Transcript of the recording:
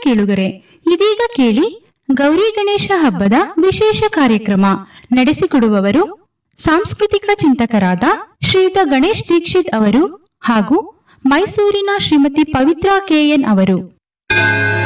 ಕೇಳುಗರೆ, ಇದೀಗ ಕೇಳಿ ಗೌರಿ ಗಣೇಶ ಹಬ್ಬದ ವಿಶೇಷ ಕಾರ್ಯಕ್ರಮ. ನಡೆಸಿಕೊಡುವವರು ಸಾಂಸ್ಕೃತಿಕ ಚಿಂತಕರಾದ ಶ್ರೀಯುತ ಗಣೇಶ್ ದೀಕ್ಷಿತ್ ಅವರು ಹಾಗೂ ಮೈಸೂರಿನ ಶ್ರೀಮತಿ ಪವಿತ್ರಾ ಕೆಎನ್ ಅವರು.